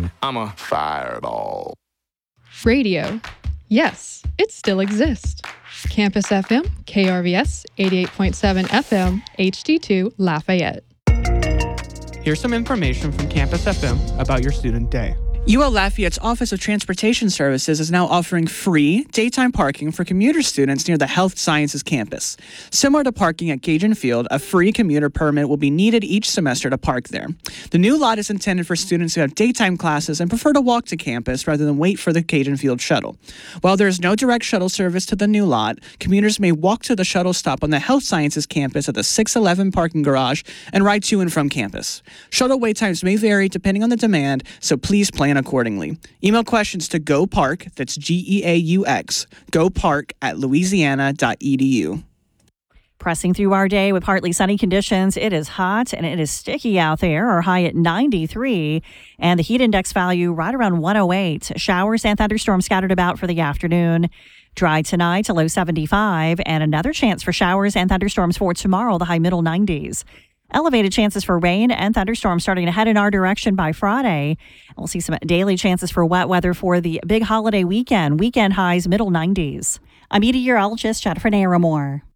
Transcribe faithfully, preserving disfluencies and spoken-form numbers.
I'm a fireball. Radio. Yes, it still exists. Campus F M, K R V S, eighty-eight point seven F M, H D two, Lafayette. Here's some information from Campus F M about your student day. U L Lafayette's Office of Transportation Services is now offering free daytime parking for commuter students near the Health Sciences campus. Similar to parking at Cajun Field, a free commuter permit will be needed each semester to park there. The new lot is intended for students who have daytime classes and prefer to walk to campus rather than wait for the Cajun Field shuttle. While there is no direct shuttle service to the new lot, commuters may walk to the shuttle stop on the Health Sciences campus at the six eleven parking garage and ride to and from campus. Shuttle wait times may vary depending on the demand, so please plan accordingly. Email questions to GoPark, that's G E A U X, GoPark at louisiana dot e d u. Pressing through our day with partly sunny conditions. It is hot and it is sticky out there. Our high at ninety-three and the heat index value right around one oh eight. Showers and thunderstorms scattered about for the afternoon. Dry tonight, a low seventy-five, and another chance for showers and thunderstorms for tomorrow, the high middle nineties. Elevated chances for rain and thunderstorms starting to head in our direction by Friday. We'll see some daily chances for wet weather for the big holiday weekend. Weekend highs middle nineties. I'm meteorologist Jennifer Naramore.